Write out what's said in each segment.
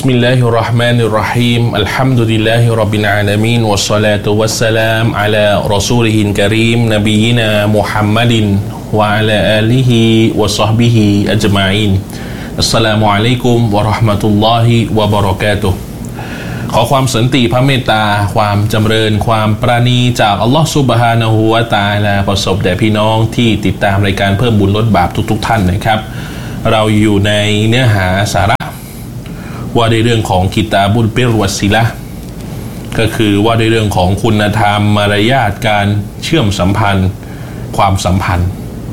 بسم الله الرحمن الرحيم الحمد لله رب العالمين والصلاة والسلام على رسوله الكريم نبينا محمد وعلى آله وصحبه أجمعين السلام عليكم ورحمة الله وبركاته ขอความสันติพระเมตตาความจำเริญความปราณีจากอัลลอฮฺซุบฮานะฮูวะตะอาลาประสบแด่พี่น้องที่ติดตามรายการเพิ่มบุญลดบาปทุกท่านนะครับเราอยู่ในเนื้อหาสาระว่าในเรื่องของกิตาบุลบิรวัสซิละห์ก็คือว่าในเรื่องของคุณธรรมมารยาทการเชื่อมสัมพันธ์ความสัมพันธ์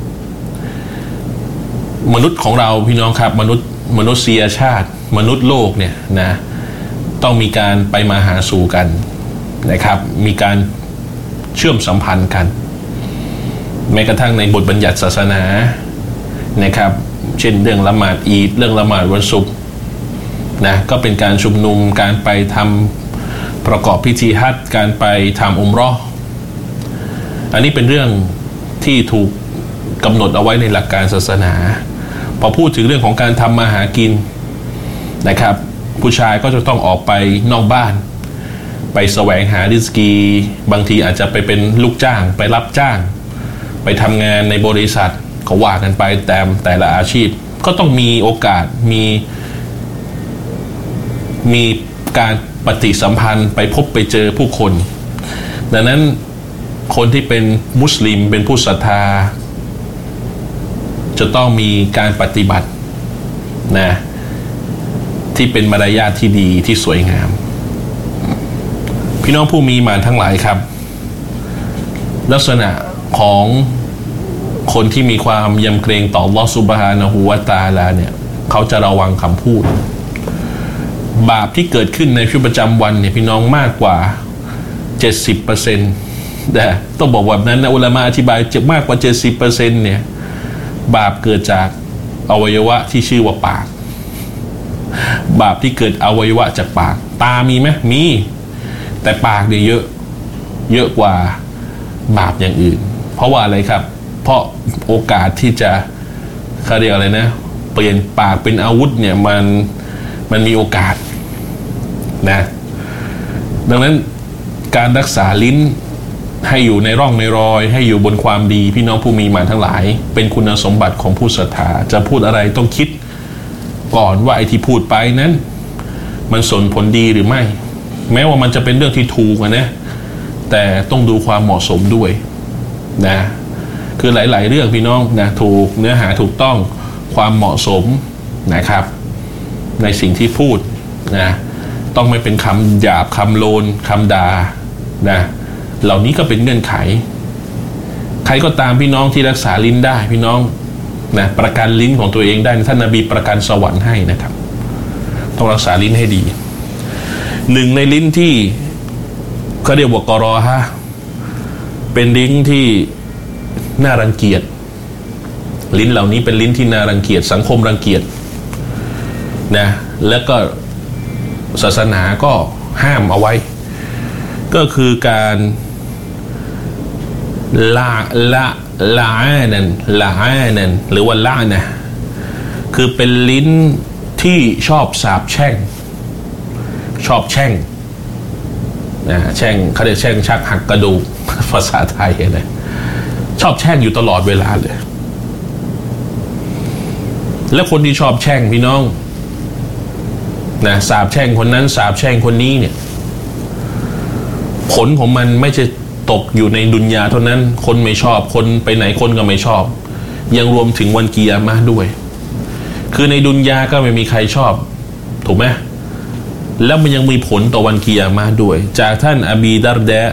มนุษย์ของเราพี่น้องครับมนุษยชาติมนุษย์โลกเนี่ยนะต้องมีการไปมาหาสู่กันนะครับมีการเชื่อมสัมพันธ์กันแม้กระทั่งในบทบัญญัติศาสนานะครับเช่นเรื่องละหมาดอีดเรื่องละหมาดวันศุกร์นะก็เป็นการชุมนุมการไปทำประกอบพิธีฮัจญ์การไปทำอุมเราะห์อันนี้เป็นเรื่องที่ถูกกำหนดเอาไว้ในหลักการศาสนาพอพูดถึงเรื่องของการทำมาหากินนะครับผู้ชายก็จะต้องออกไปนอกบ้านไปแสวงหาริสกีบางทีอาจจะไปเป็นลูกจ้างไปรับจ้างไปทำงานในบริษัทก็ว่ากันไปแต่ละอาชีพก็ต้องมีโอกาสมีการปฏิสัมพันธ์ไปพบไปเจอผู้คนดังนั้นคนที่เป็นมุสลิมเป็นผู้ศรัทธาจะต้องมีการปฏิบัตินะที่เป็นมารยาทที่ดีที่สวยงามพี่น้องผู้มีหมานทั้งหลายครับลักษณะของคนที่มีความยำเกรงต่ออัลเลาะห์ซุบฮานะฮูวะตะอาลาเนี่ยเขาจะระวังคำพูดบาปที่เกิดขึ้นในชีวิตประจำวันเนี่ยพี่น้องมากกว่า 70% แต่ต้องบอกแบบนั้นนะอุลามะอธิบายจะมากกว่า 70% เนี่ยบาปเกิดจากอวัยวะที่ชื่อว่าปากบาปที่เกิดอวัยวะจากปากตามีไหมมีแต่ปากเนี่ยเยอะกว่าบาปอย่างอื่นเพราะว่าอะไรครับเพราะโอกาสที่จะเขาเรียกอะไรนะเปลี่ยนปากเป็นอาวุธเนี่ยมันมีโอกาสนะดังนั้นการรักษาลิ้นให้อยู่ในร่องในรอยให้อยู่บนความดีพี่น้องผู้มีหมานทั้งหลายเป็นคุณสมบัติของผู้ศรัทธาจะพูดอะไรต้องคิดก่อนว่าไอ้ที่พูดไปนั้นมันส่งผลดีหรือไม่แม้ว่ามันจะเป็นเรื่องที่ถูกนะแต่ต้องดูความเหมาะสมด้วยนะคือหลายๆเรื่องพี่น้องนะถูกเนื้อหาถูกต้องความเหมาะสมนะครับในสิ่งที่พูดนะต้องไม่เป็นคำหยาบคำโลนคำด่านะเหล่านี้ก็เป็นเงื่อนไขใครก็ตามพี่น้องที่รักษาลิ้นได้พี่น้องนะประกันลิ้นของตัวเองได้ท่านนบีประกันสวรรค์ให้นะครับต้องรักษาลิ้นให้ดีหนึ่งในลิ้นที่เขาเรียกว่ากรอฮะเป็นลิ้นที่น่ารังเกียจลิ้นเหล่านี้เป็นลิ้นที่น่ารังเกียจสังคมรังเกียจนะแล้วก็ศาสนาก็ห้ามเอาไว้ก็คือการละนั่นหรือว่าละนะคือเป็นลิ้นที่ชอบสาปแช่งนะแช่งเขาเรียกแช่งชักหักกระดูกภาษาไทยนะชอบแช่งอยู่ตลอดเวลาเลยแล้วคนที่ชอบแช่งพี่น้องนะสาปแช่งคนนั้นสาปแช่งคนนี้เนี่ยผลของมันไม่ใช่ตกอยู่ในดุนยาเท่านั้นคนไม่ชอบคนไปไหนคนก็ไม่ชอบยังรวมถึงวันกิยามะห์ด้วยคือในดุนยาก็ไม่มีใครชอบถูกไหมแล้วมันยังมีผลต่อวันกิยามะห์ด้วยจากท่านอบีดารดะ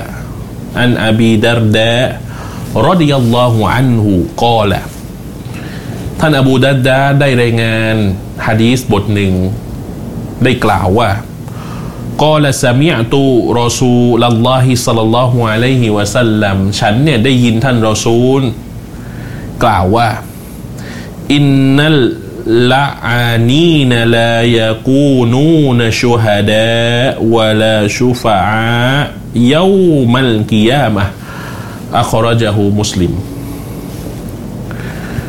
รอฎิยัลลอฮุอันฮุกอละท่านอบูดัรดะได้รายงานหะดีษบทหนึ่งได้กล่าวว่ากอละซะมิอตุรอซูลุลลอฮิศ็อลลัลลอฮุอะลัยฮิวะซัลลัมฉันเนี่ยได้ยินท่านรอซูลกล่าวว่าอินนัลละอานีนลายะกูนูนชุฮดาวะลาชุฟะอาเยามัลกิยามะห์อัคเราะญะฮูมุสลิม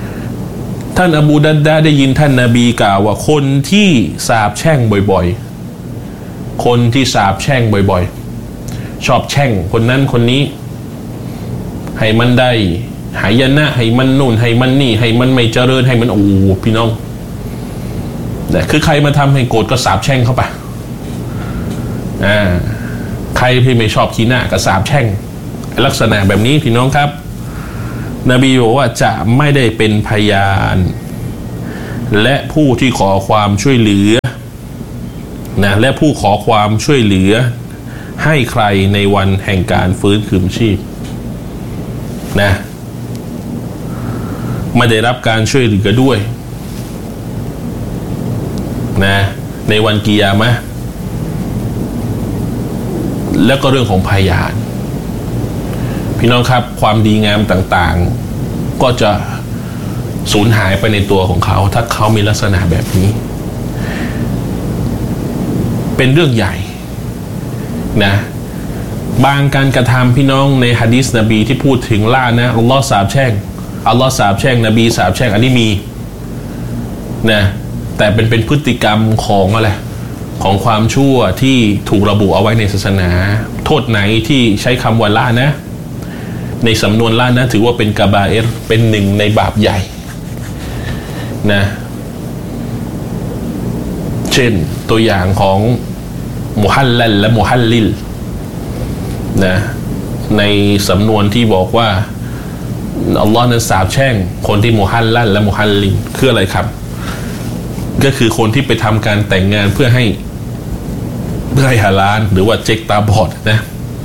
ท่านอบูดัรดาได้ยินท่านนบีกล่าวว่าคนที่สาปแช่งบ่อยๆคนที่สาปแช่งบ่อยๆชอบแช่งคนนั้นคนนี้ให้มันได้หายนะให้มันนู่นให้มันนี่ให้มันไม่เจริญให้มันพี่น้องแต่คือใครมาทำให้โกรธก็สาปแช่งเข้าไปใครที่ไม่ชอบขี้หน้าก็สาปแช่งลักษณะแบบนี้พี่น้องครับนบีบอกว่าจะไม่ได้เป็นพยานและผู้ที่ขอความช่วยเหลือนะและผู้ขอความช่วยเหลือให้ใครในวันแห่งการฟื้นคืนชีพนะไม่ได้รับการช่วยเหลือด้วยนะในวันกิยามะห์แล้วก็เรื่องของพยานพี่น้องครับความดีงามต่างๆก็จะสูญหายไปในตัวของเขาถ้าเขามีลักษณะแบบนี้เป็นเรื่องใหญ่นะบางการกระทำพี่น้องในหะดีษนบีที่พูดถึงล่านะอัลลอฮ์สาปแช่งอัลลอฮ์สาปแช่งนบีสาปแช่งอันนี้มีนะแต่เป็นพฤติกรรมของอะไรของความชั่วที่ถูกระบุเอาไว้ในศาสนาโทษไหนที่ใช้คำว่าละนะในสำนวนละนะถือว่าเป็นกะบาอิรเป็นหนึ่งในบาปใหญ่นะเช่นตัวอย่างของมุฮัลลัลและมุฮัลลิลนะในสำนวนที่บอกว่าอัลลอฮ์นั้นสาปแช่งคนที่มุฮัลลัลและมุฮัลลิลคืออะไรครับก็คือคนที่ไปทำการแต่งงานเพื่อให้ฮาลาลหรือว่าเจ๊กตาบอดนะ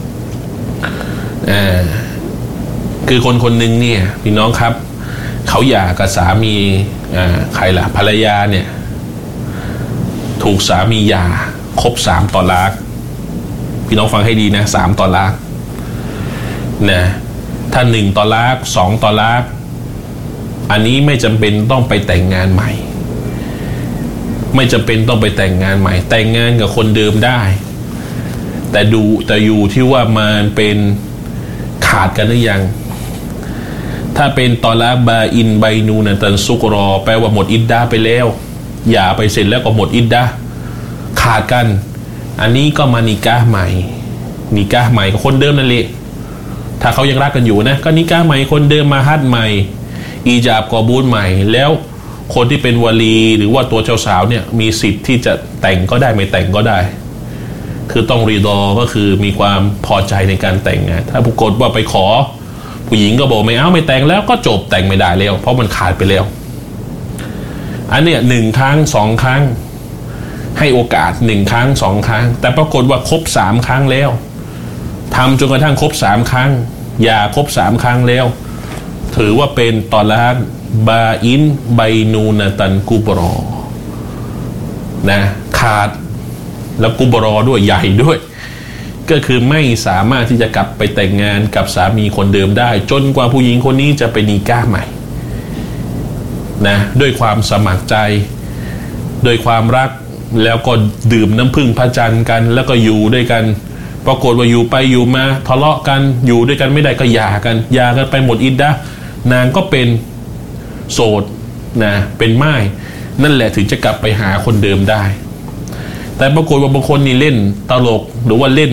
คือคนหนึ่งเนี่ยพี่น้องครับเขาหย่ากับสามีใครล่ะภรรยาเนี่ยถูกสามีหย่าครบ3 ตอลักพี่น้องฟังให้ดีนะ3 ตอลักนะถ้า1 ตอลัก2 ตอลักอันนี้ไม่จำเป็นต้องไปแต่งงานใหม่ไม่จำเป็นต้องไปแต่งงานใหม่แต่งงานกับคนเดิมได้แต่อยู่ที่ว่ามันเป็นขาดกันหรือยังถ้าเป็นตอลาบาอินไบนูนันตันซุกรอแปลว่าหมดอิดดาไปแล้วอย่าไปเสร็จแล้วก็หมดอิดดาขาดกันอันนี้ก็มานิกะห์ใหม่นิกะห์ใหม่กับคนเดิมนั่นแหละถ้าเขายังรักกันอยู่นะก็นิกะห์ใหม่คนเดิมมาฮัดใหม่อีญาบกอบูลใหม่แล้วคนที่เป็นวาลีหรือว่าตัวเจ้าสาวเนี่ยมีสิทธิ์ที่จะแต่งก็ได้ไม่แต่งก็ได้คือต้องรีดอก็คือมีความพอใจในการแต่งงานถ้าปรากฏว่าไปขอผู้หญิงก็บอกไม่เอาไม่แต่งแล้วก็จบแต่งไม่ได้แล้วเพราะมันขาดไปแล้วอันเนี้ย1 ครั้ง 2 ครั้งให้โอกาส1 ครั้ง 2 ครั้งแต่ปรากฏว่าครบ3 ครั้งแล้วทำจนกระทั่งครบ3 ครั้งอย่าครบ3 ครั้งแล้วถือว่าเป็นตอลาก์บาอินไบนูนาตันกุบรอนะขาดแล้วกุบรอด้วยใหญ่ด้วยก็คือไม่สามารถที่จะกลับไปแต่งงานกับสามีคนเดิมได้จนกว่าผู้หญิงคนนี้จะไปนิกะห์ใหม่นะด้วยความสมัครใจโดยความรักแล้วก็ดื่มน้ำผึ้งพระจันทร์กันแล้วก็อยู่ด้วยกันปรากฏว่าอยู่ไปอยู่มาทะเลาะกันอยู่ด้วยกันไม่ได้ก็หย่ากันไปหมดอิดดะห์นางก็เป็นโสดนะเป็นม่ายนั่นแหละถึงจะกลับไปหาคนเดิมได้แต่ปรากฏว่าบางคนนี่เล่นตลกหรือว่าเล่น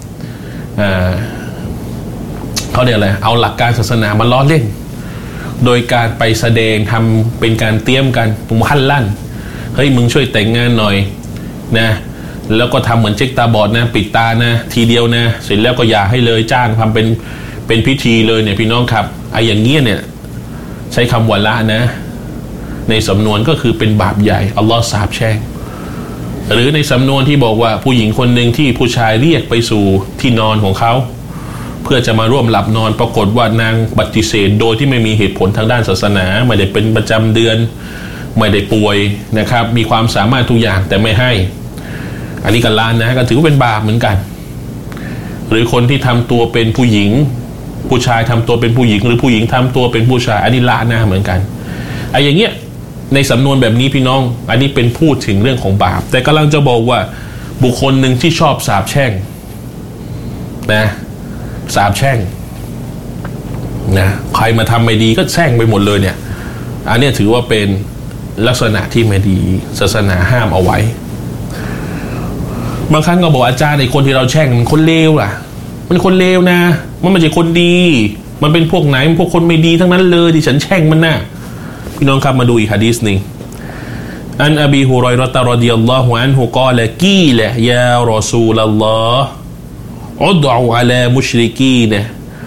เขาเรียกอะไรเอาหลักการศาสนามาล้อเล่นโดยการไปแสดงทำเป็นการเตรียมกันมุฮัลลั่นเฮ้ยมึงช่วยแต่งงานหน่อยนะแล้วก็ทำเหมือนเจ๊กตาบอดนะปิดตานะทีเดียวนะเสร็จแล้วก็อย่าให้เลยจ้างทำเป็นพิธีเลยเนี่ยพี่น้องครับไอ้อย่างเงี้ยเนี่ยใช้คำว่าละนะในสำนวนก็คือเป็นบาปใหญ่อัลลอฮ์สาปแช่งหรือในสำนวนที่บอกว่าผู้หญิงคนหนึ่งที่ผู้ชายเรียกไปสู่ที่นอนของเขาเพื่อจะมาร่วมหลับนอนปรากฏว่านางปฏิเสธโดยที่ไม่มีเหตุผลทางด้านศาสนาไม่ได้เป็นประจำเดือนไม่ได้ป่วยนะครับมีความสามารถทุกอย่างแต่ไม่ให้อันนี้กันล้านนะก็ถือว่าเป็นบาปเหมือนกันหรือคนที่ทำตัวเป็นผู้หญิงผู้ชายทำตัวเป็นผู้หญิงหรือผู้หญิงทำตัวเป็นผู้ชายอันนี้ละนะเหมือนกันไอ้อย่างเงี้ยในสำนวนแบบนี้พี่น้องอันนี้เป็นพูดถึงเรื่องของบาปแต่กำลังจะบอกว่าบุคคลหนึ่งที่ชอบสาปแช่งนะสาปแช่งนะใครมาทำไม่ดีก็แช่งไปหมดเลยเนี่ยอันนี้ถือว่าเป็นลักษณะที่ไม่ดีศาสนาห้ามเอาไว้บางครั้งก็บอกอาจารย์ไอ้คนที่เราแช่งมันคนเลวล่ะมันคนเลวนะมันไม่ใช่คนดีมันเป็นพวกไหนมันพวกคนไม่ดีทั้งนั้นเลยที่ฉันแช่งมันน่ะพี่น้องครับมาดูอีกหะดีษนึงอันอบีฮุรอยเราะฮ์รอฎิยัลลอฮุอันฮุกล่าวกีละยารอซูลัลลอฮ์อุดอูอะลามุชริกีนะ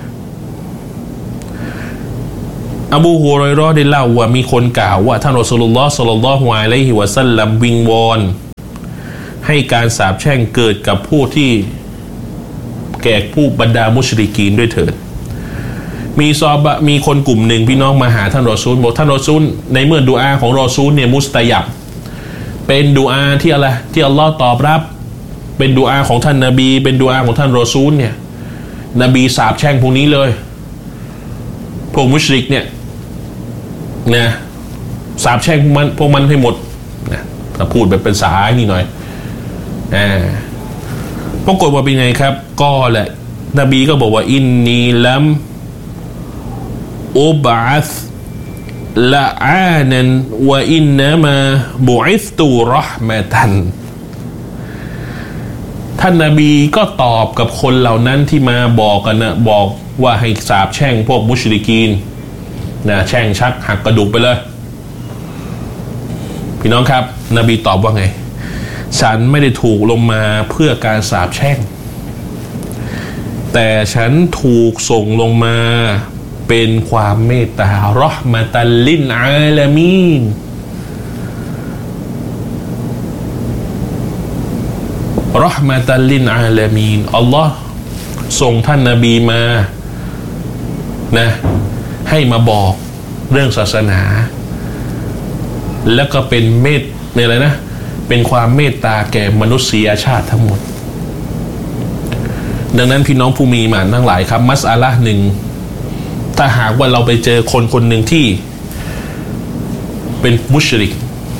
อบูฮุรอยเราะห์ได้เล่าว่ามีคนกล่าวว่าท่านรอซูลุลลอฮ์ศ็อลลัลลอฮุอะลัยฮิวะซัลลัมวิงวอนให้การสาปแช่งเกิดกับผู้ที่แก่ผู้บรรดามุชริกีนด้วยเถิดมีคนกลุ่มหนึ่งพี่น้องมาหาท่านรอซูลบอกท่านรอซูลในเมื่อดุอาของรอซูลเนี่ยมุสตะญับเป็นดุอาที่อะไรที่อัลลอฮ์ตอบรับเป็นดุอาของท่านนบีเป็นดุอาของท่านรอซูลเนี่ยนบีสาปแช่งพวกนี้เลยพวกมุชริกเนี่ยนะสาปแช่งพวกมันให้หมดนะถ้าพูดแบบเป็นสายนี่หน่อยปรากฏว่าเป็นไงครับก็แหละนบีก็บอกว่าอินนีลัมอุบะษละอานันวะอินนะมาบุอิสตุเราะห์มะตันท่านนบีก็ตอบกับคนเหล่านั้นที่มาบอกกันนะบอกว่าให้สาปแช่งพวกมุชริกีนนะแช่งชักหักกระดูกไปเลยพี่น้องครับนบีตอบว่าไงฉันไม่ได้ถูกลงมาเพื่อการสาปแช่งแต่ฉันถูกส่งลงมาเป็นความเมตตาเราะห์มะตัลลิลอาลามีนเราะห์มะตัลลิลอาลามีนอัลลอฮ์ส่งท่านนบีมานะให้มาบอกเรื่องศาสนาแล้วก็เป็นเมตเนี่ยอะไรนะเป็นความเมตตาแก่มนุษยชาติทั้งหมดดังนั้นพี่น้องผู้มีหมานทั้งหลายครับมัสอะละห์หนึ่งถ้าหากว่าเราไปเจอคนคนหนึ่งที่เป็นมุชริก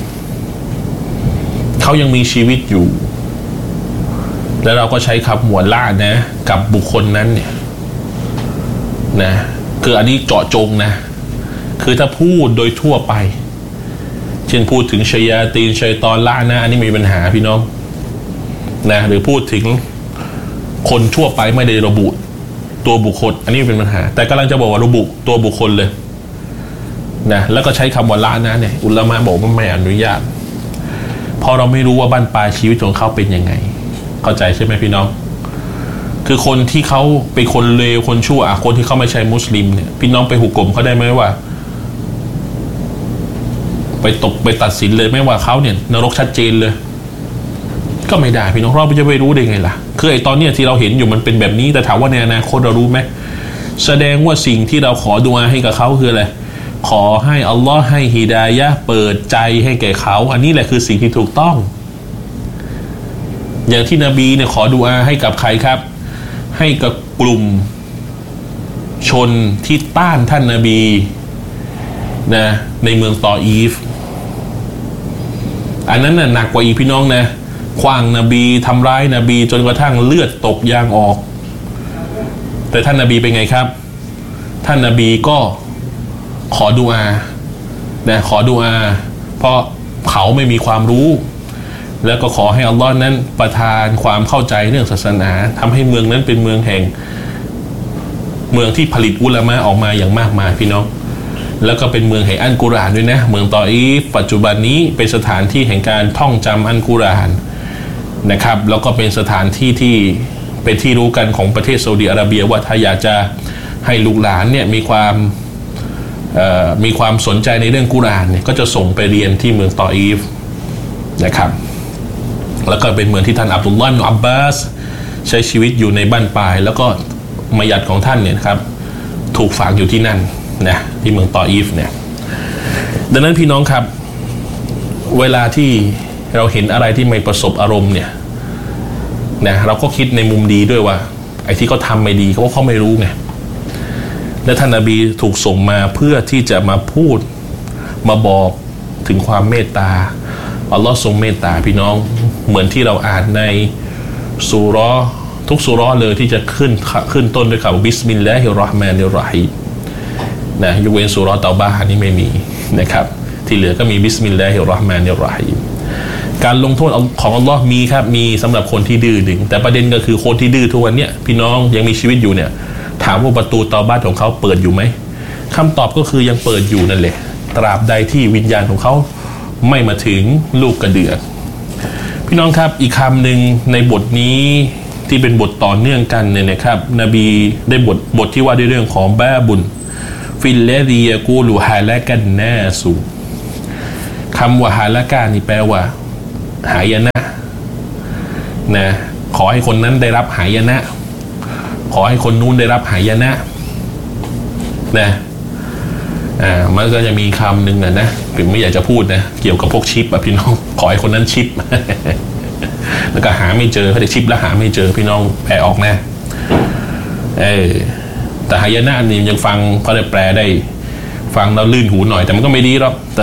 เขายังมีชีวิตอยู่แล้วเราก็ใช้คำหัวล่านะกับบุคคลนั้นเนี่ยนะคืออันนี้เจาะจงนะคือถ้าพูดโดยทั่วไปเช่นพูดถึงชัยาตีนชัยตอนละนะอันนี้มีปัญหาพี่น้องนะหรือพูดถึงคนทั่วไปไม่ได้ระบุตัวบุคคลอันนี้เป็นปัญหาแต่กำลังจะบอกว่าระบุตัวบุคคลเลยนะแล้วก็ใช้คำว่าละนะเนี่ยอุลามะบอกว่าไม่อนุญาตเพราะเราไม่รู้ว่าบั้นปลายชีวิตของเขาเป็นยังไงเข้าใจใช่ไหมพี่น้องคือคนที่เขาเป็นคนเลวคนชั่วคนที่เขาไม่ใช่มุสลิมเนี่ยพี่น้องไปหุกกลมเขาได้ไหมว่าไปตัดสินเลยไม่ว่าเขาเนี่ยนรกชัดเจนเลยก็ไม่ได้พี่น้องเราจะไปรู้ได้ไงล่ะคือไอ้ตอนเนี้ยที่เราเห็นอยู่มันเป็นแบบนี้แต่ถามว่าในอนาคตเรารู้ไหมแสดงว่าสิ่งที่เราขอดุอาให้กับเขาคืออะไรขอให้อัลลอฮ์ให้ฮิดายะห์เปิดใจให้แก่เขาอันนี้แหละคือสิ่งที่ถูกต้องอย่างที่นบีเนี่ยขอดุอาให้กับใครครับให้กับกลุ่มชนที่ต้านท่านนบีนะในเมืองตออีฟอันนั้นน่ะหนักกว่าอีกพี่น้องนะขว้างนบีทำร้ายนบีจนกระทั่งเลือดตกยางออกแต่ท่านนบีเป็นไงครับท่านนบีก็ขอดุอานะขอดุอาเพราะเขาไม่มีความรู้แล้วก็ขอให้อัลลอฮ์นั้นประทานความเข้าใจเรื่องศาสนาทำให้เมืองนั้นเป็นเมืองแห่งเมืองที่ผลิตอุลามะออกมาอย่างมากมายพี่น้องแล้วก็เป็นเมืองแห่งอัลกุรอานด้วยนะเมืองตออีฟปัจจุบันนี้เป็นสถานที่แห่งการท่องจำอัลกุรอานนะครับแล้วก็เป็นสถานที่ที่เป็นที่รู้กันของประเทศซาอุดิอาระเบียว่าถ้าอยากจะให้ลูกหลานเนี่ยมีความสนใจในเรื่องกุรอานเนี่ยก็จะส่งไปเรียนที่เมืองตออีฟนะครับแล้วก็เป็นเมืองที่ท่านอับดุลลอฮ์ อิบนุอับบาสใช้ชีวิตอยู่ในบ้านปลายแล้วก็มัยยัดของท่านเนี่ยครับถูกฝังอยู่ที่นั่นนะที่เมืองตออีฟเนี่ยดังนั้นพี่น้องครับเวลาที่เราเห็นอะไรที่ไม่ประสบอารมณ์เนี่ยนะเราก็คิดในมุมดีด้วยว่าไอ้ที่เขาทำไม่ดีเพราะเขาไม่รู้ไงและท่านนบีถูกส่งมาเพื่อที่จะมาพูดมาบอกถึงความเมตตาอัลลอฮ์ทรงเมตตาพี่น้องเหมือนที่เราอ่านในซูเราะห์ทุกซูเราะห์เลยที่จะขึ้นต้นด้วยคำบิสมิลลาฮิรเราะห์มานิรเราะฮีมนะยกเว้นซูเราะห์เตาบะฮ์นี่ไม่มีนะครับที่เหลือก็มีบิสมิลลาฮิรเราะห์มานิรเราะฮีมการลงโทษของอัลลอฮ์มีครับมีสำหรับคนที่ดื้อดึงแต่ประเด็นก็คือคนที่ดื้อทุกวันเนี้ยพี่น้องยังมีชีวิตอยู่เนี่ยถามว่าประตูเตาบ้านของเขาเปิดอยู่ไหมคำตอบก็คือยังเปิดอยู่นั่นแหละตราบใดที่วิญญาณของเขาไม่มาถึงลูกกระเดือกพี่น้องครับอีกคำหนึ่งในบทนี้ที่เป็นบทต่อเนื่องกันเนี่ยนะครับนบีได้บทที่ว่าด้วยเรื่องของบาบุนฟิลเลดียกูลูฮาละกันนาสูคำว่าฮาละกานี่แปลว่าหายนะนะขอให้คนนั้นได้รับหายนะขอให้คนนู้นได้รับหายนะนะมันก็จะมีคำหนึ่งนะผมไม่อยากจะพูดนะเกี่ยวกับพวกชิปพี่น้องขอให้คนนั้นชิป แล้วก็หาไม่เจอเขาจะชิปแล้วหาไม่เจอพี่น้องแปลออกนะแต่หายนะนี่ยังฟังเขาได้แปลได้ฟังแล้วลื่นหูหน่อยแต่มันก็ไม่ดีหรอกแต่